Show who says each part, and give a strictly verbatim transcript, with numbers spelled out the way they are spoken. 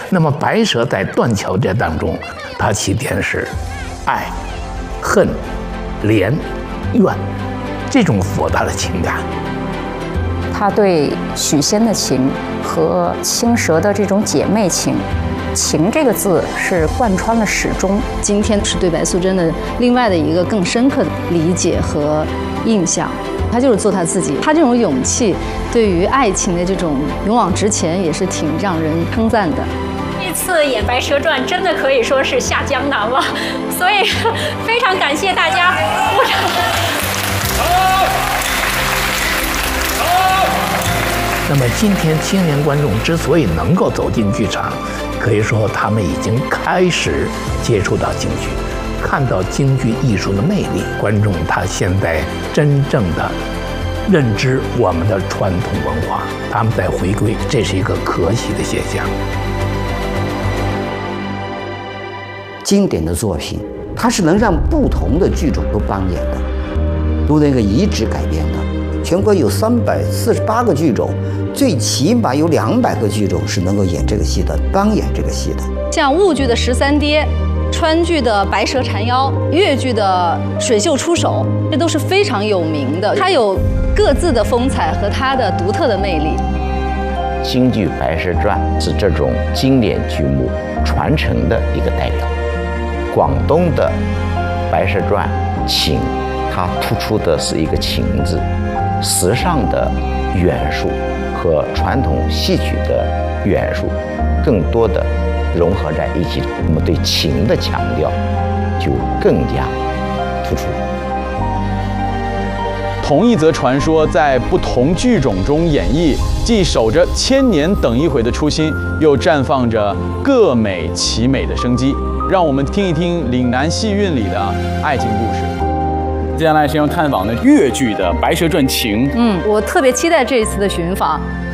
Speaker 1: 那么白蛇在断桥这当中，它起点是爱、恨、怜、怨这种复杂的情感。
Speaker 2: 他对许仙的情和青蛇的这种姐妹情，情这个字是贯穿了始终。
Speaker 3: 今天是对白素贞的另外的一个更深刻的理解和印象。他就是做他自己，他这种勇气，对于爱情的这种勇往直前，也是挺让人称赞的。
Speaker 4: 这次演《白蛇传》真的可以说是下江南了，所以非常感谢大家鼓掌。
Speaker 1: 那么今天青年观众之所以能够走进剧场，可以说他们已经开始接触到京剧，看到京剧艺术的魅力。观众他现在真正的认知我们的传统文化，他们在回归，这是一个可喜的现象。
Speaker 5: 经典的作品，它是能让不同的剧种都扮演的，都那个移植改编的。全国有三百四十八个剧种，最起码有两百个剧种是能够演这个戏的，扮演这个戏的。
Speaker 3: 像婺剧的十三爹，川剧的白蛇缠腰，越剧的水袖出手，这都是非常有名的。它有各自的风采和它的独特的魅力。
Speaker 6: 京剧《白蛇传》是这种经典剧目传承的一个代表。广东的《白蛇传》情，它突出的是一个情字，时尚的元素和传统戏曲的元素更多的融合在一起，那么对情的强调就更加突出。
Speaker 7: 同一则传说在不同剧种中演绎，既守着千年等一回的初心，又绽放着各美其美的生机。让我们听一听岭南戏韵里的爱情故事。接下来是要探访的粤剧的《白蛇传情》。
Speaker 3: 嗯，我特别期待这一次的寻访。